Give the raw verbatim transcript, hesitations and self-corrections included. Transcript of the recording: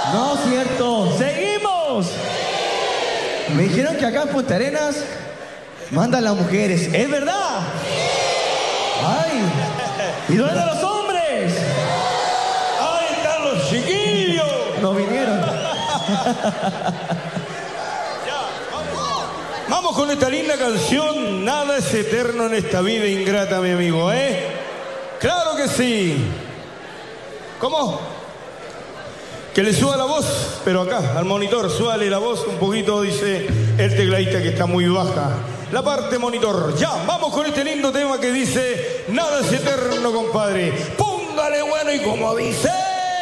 No, cierto. ¡Seguimos! Me dijeron que acá en Punta Arenas mandan las mujeres. ¿Es verdad? ¡Ay! ¿Y dónde están los hombres? ¡Ahí están los chiquillos! No vinieron. Vamos con esta linda canción. Nada es eterno en esta vida ingrata, mi amigo, ¿eh? ¡Claro que sí! ¿Cómo? Que le suba la voz, pero acá, al monitor, súbale la voz un poquito, dice el tecladista que está muy baja. La parte monitor. Ya, vamos con este lindo tema que dice Nada es eterno, compadre. Póngale bueno y como dice...